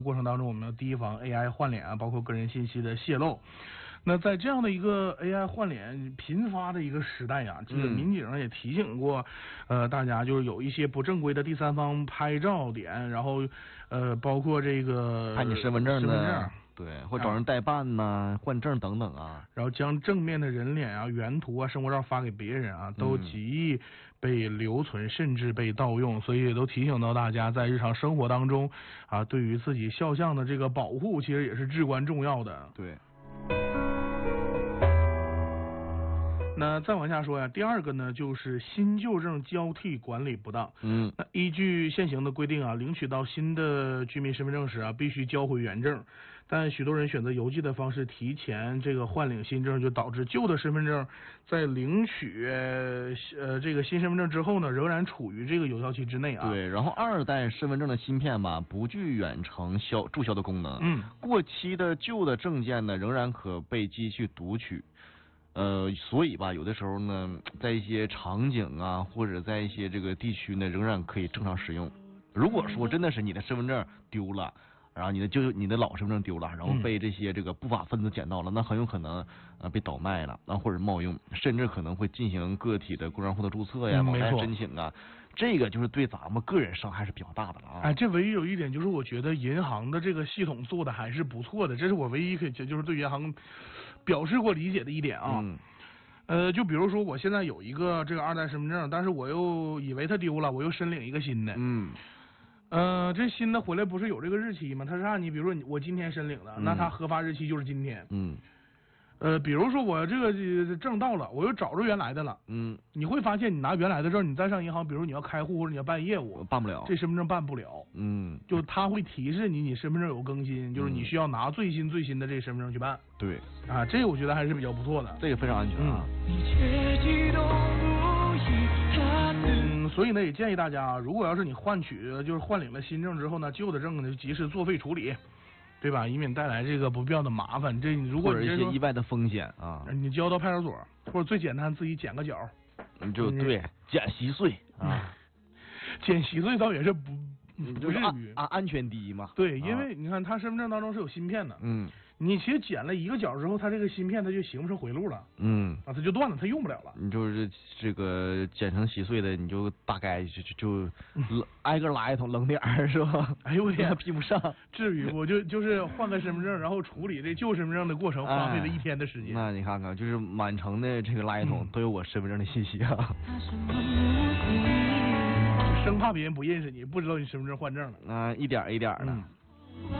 过程当中，我们要提防 AI 换脸啊，包括个人信息的泄露。那在这样的一个 AI 换脸频发的一个时代啊，这个民警也提醒过，大家就是有一些不正规的第三方拍照点，然后包括这个拍你身份证对，或找人代办呐、换证等等啊， 然后将正面的人脸啊、原图啊、生活照发给别人啊，都极易被留存，甚至被盗用。所以也都提醒到大家，在日常生活当中啊，对于自己肖像的这个保护，其实也是至关重要的。 对。 那再往下说呀，第二个呢，就是新旧证交替管理不当。那依据现行的规定啊，领取到新的居民身份证时啊，必须交回原证。但许多人选择邮寄的方式提前这个换领新证，就导致旧的身份证在领取这个新身份证之后呢，仍然处于这个有效期之内啊。 对，然后2代身份证的芯片吧，不具远程注销的功能。过期的旧的证件呢，仍然可被继续读取。所以吧，有的时候呢，在一些场景啊，或者在一些这个地区呢，仍然可以正常使用。如果说真的是你的身份证丢了，然后你的老身份证丢了，然后被这些这个不法分子捡到了，那很有可能被倒卖了，或者冒用，甚至可能会进行个体的工商户的注册呀、网站申请啊。这个就是对咱们个人伤害是比较大的了啊！ 哎，这唯一有一点就是，我觉得银行的这个系统做的还是不错的，这是我唯一就是对银行表示过理解的一点啊。就比如说我现在有一个这个2代身份证，但是我又以为它丢了，我又申领一个新的。这新的回来不是有这个日期吗？它是按你比如说我今天申领的，那它核发日期就是今天。比如说我这个证到了，我又找着原来的了。你会发现你拿原来的证，你再上银行，比如你要开户或者你要办业务， 办不了， 这身份证办不了。就他会提示你身份证有更新，就是你需要拿最新的这身份证去办。 对啊，这个我觉得还是比较不错的， 这个非常安全啊。 所以呢，也建议大家，如果要是你换领了新证之后呢，旧的证呢就及时作废处理。对吧？以免带来这个不必要的麻烦。如果或者一些意外的风险啊， 你交到派出所，或者最简单自己剪个角， 你就对剪稀碎啊， 剪稀碎倒也是不至于安全第一嘛。 对，因为你看他身份证当中是有芯片的，你其实剪了一个角之后，它这个芯片它就形不成回路了，它就断了，它用不了了。 你就是这个剪成稀碎的，你就大概就挨个拉一桶扔点是吧？ 哎呦我天， 拼不上。 至于我就是换个身份证，然后处理这旧身份证的过程，花费了1天的时间。 那你看看，就是满城的这个垃圾桶都有我身份证的信息啊。 生怕别人不认识你，不知道你身份证换证了。 一点一点的。